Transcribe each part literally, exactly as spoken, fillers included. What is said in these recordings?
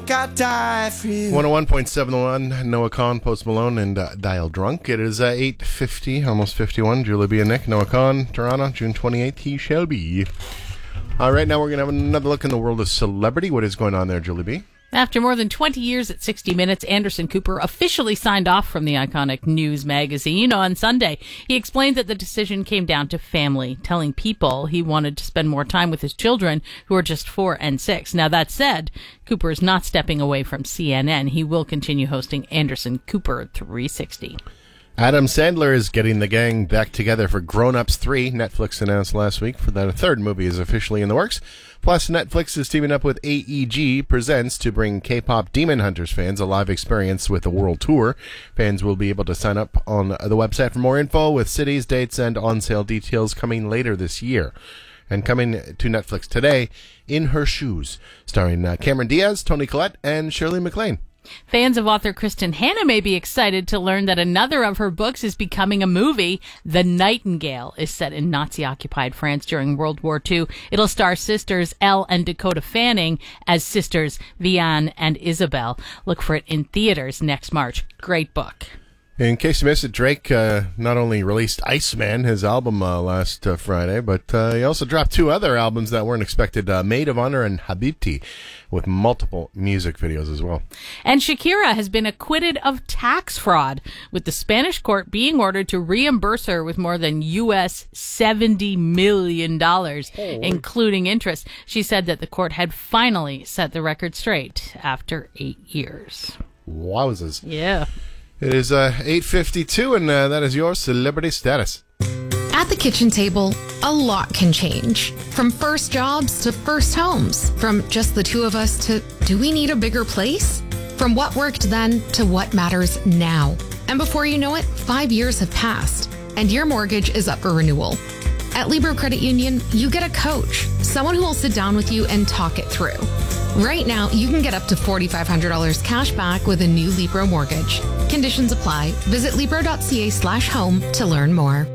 think I'd die for you. one oh one point seven one, Noah Kahan, Post Malone, and uh, Dial Drunk. It is uh, eight fifty, almost fifty-one. Julie B and Nick, Noah Kahan, Toronto, June twenty-eighth. He shall be. All right, now we're going to have another look in the world of celebrity. What is going on there, Julie B? After more than twenty years at sixty minutes, Anderson Cooper officially signed off from the iconic news magazine on Sunday. He explained that the decision came down to family, telling People he wanted to spend more time with his children, who are just four and six. Now, that said, Cooper is not stepping away from C N N. He will continue hosting Anderson Cooper three sixty. Adam Sandler is getting the gang back together for Grown Ups three. Netflix announced last week for that a third movie is officially in the works. Plus, Netflix is teaming up with A E G Presents to bring K-pop Demon Hunters fans a live experience with a world tour. Fans will be able to sign up on the website for more info with cities, dates, and on-sale details coming later this year. And coming to Netflix today, In Her Shoes, starring uh, Cameron Diaz, Toni Collette, and Shirley MacLaine. Fans of author Kristen Hanna may be excited to learn that another of her books is becoming a movie. The Nightingale is set in Nazi-occupied France during World War Two. It'll star sisters Elle and Dakota Fanning as sisters Vianne and Isabel. Look for it in theaters next March. Great book. In case you missed it, Drake uh, not only released Iceman, his album, uh, last uh, Friday, but uh, he also dropped two other albums that weren't expected, uh, Maid of Honor and Habibti, with multiple music videos as well. And Shakira has been acquitted of tax fraud, with the Spanish court being ordered to reimburse her with more than U S seventy million dollars, oh. including interest. She said that the court had finally set the record straight after eight years. Wowzers. Yeah. It is uh, eight fifty-two, and uh, that is your celebrity status. At the kitchen table, a lot can change. From first jobs to first homes. From just the two of us to, do we need a bigger place? From what worked then to what matters now. And before you know it, five years have passed, and your mortgage is up for renewal. At Libro Credit Union, you get a coach, someone who will sit down with you and talk it through. Right now, you can get up to four thousand five hundred dollars cash back with a new Libro mortgage. Conditions apply. Visit Libro.ca slash home to learn more.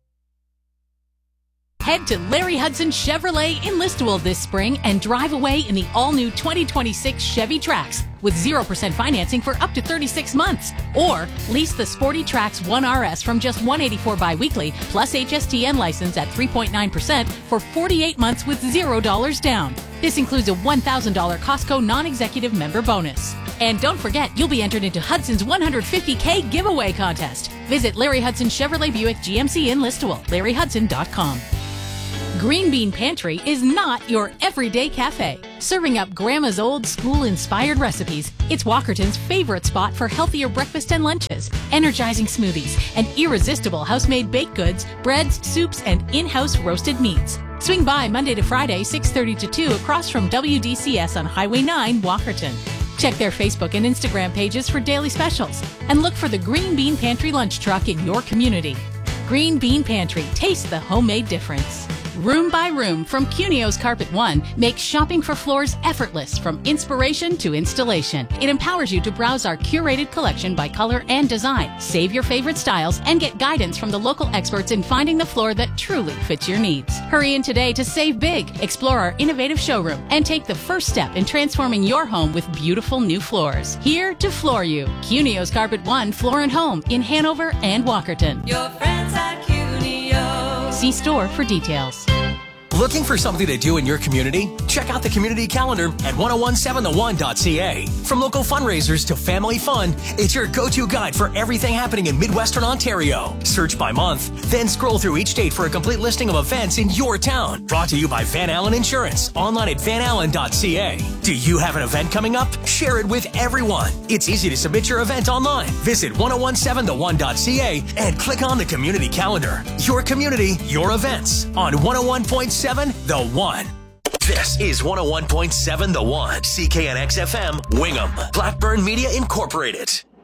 Head to Larry Hudson Chevrolet in Listowel this spring and drive away in the all-new twenty twenty-six Chevy Trax with zero percent financing for up to thirty-six months. Or lease the sporty Trax one R S from just one hundred eighty-four dollars biweekly plus H S T N license at three point nine percent for forty-eight months with zero dollars down. This includes a one thousand dollars Costco non-executive member bonus. And don't forget, you'll be entered into Hudson's one hundred fifty K giveaway contest. Visit Larry Hudson Chevrolet Buick G M C in Listowel, larry hudson dot com. Green Bean Pantry is not your everyday cafe. Serving up Grandma's old school-inspired recipes, it's Walkerton's favorite spot for healthier breakfast and lunches, energizing smoothies, and irresistible house-made baked goods, breads, soups, and in-house roasted meats. Swing by Monday to Friday, six thirty to two, across from W D C S on Highway nine, Walkerton. Check their Facebook and Instagram pages for daily specials, and look for the Green Bean Pantry lunch truck in your community. Green Bean Pantry, taste the homemade difference. Room by Room from Cunio's Carpet One makes shopping for floors effortless from inspiration to installation. It empowers you to browse our curated collection by color and design, save your favorite styles, and get guidance from the local experts in finding the floor that truly fits your needs. Hurry in today to save big, explore our innovative showroom, and take the first step in transforming your home with beautiful new floors. Here to floor you. Cunio's Carpet One Floor and Home in Hanover and Walkerton. Your friends at Cunio. See store for details. Looking for something to do in your community? Check out the community calendar at ten seventeen the one dot c a. From local fundraisers to family fun, it's your go-to guide for everything happening in Midwestern Ontario. Search by month, then scroll through each date for a complete listing of events in your town. Brought to you by Van Allen Insurance, online at van allen dot c a. Do you have an event coming up? Share it with everyone. It's easy to submit your event online. Visit ten seventeen the one dot c a and click on the community calendar. Your community, your events on one oh one point seven The One. This is one oh one point seven The One, C K N X F M, Wingham, Blackburn Media Incorporated.